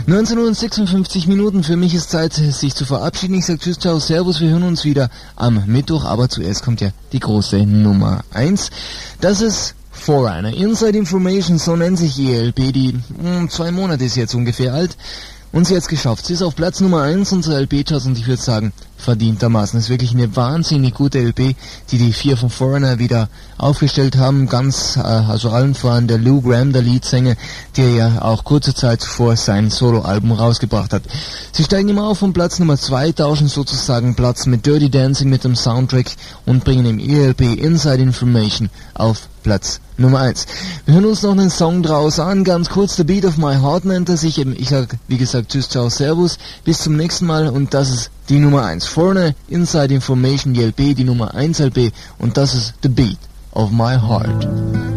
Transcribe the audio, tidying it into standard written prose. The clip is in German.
19:56. Für mich ist Zeit, sich zu verabschieden. Ich sage Tschüss, ciao, servus. Wir hören uns wieder am Mittwoch. Aber zuerst kommt ja die große Nummer 1. Das ist Foreigner. Inside Information, so nennt sich die LP, die 2 Monate ist jetzt ungefähr alt. Und sie hat es geschafft. Sie ist auf Platz Nummer 1 unserer LP-Charts und ich würde sagen, verdientermaßen. Es ist wirklich eine wahnsinnig gute LP, die 4 von Foreigner wieder aufgestellt haben. Also allen voran der Lou Gramm, der Leadsänger, der ja auch kurze Zeit zuvor sein Soloalbum rausgebracht hat. Sie steigen immer auf von Platz Nummer 2, tauschen sozusagen Platz mit Dirty Dancing mit dem Soundtrack und bringen im ELP Inside Information auf Platz Nummer 1. Wir hören uns noch einen Song draus an, ganz kurz, The Beat of My Heart nennt er sich. Ich sag, wie gesagt, tschüss, ciao, servus, bis zum nächsten Mal und das ist die Nummer 1. Foreigner, Inside Information, die LP, die Nummer 1 LP und das ist The Beat of My Heart.